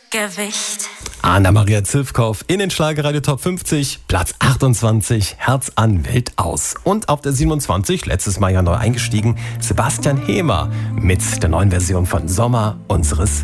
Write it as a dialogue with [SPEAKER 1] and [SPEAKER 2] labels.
[SPEAKER 1] Gewicht.
[SPEAKER 2] Anna-Maria Zivkow in den Schlagerradio Top 50, Platz 28, Herz an, Wild aus. Und auf der 27, letztes Mal ja neu eingestiegen, Sebastian Hemer mit der neuen Version von Sommer unseres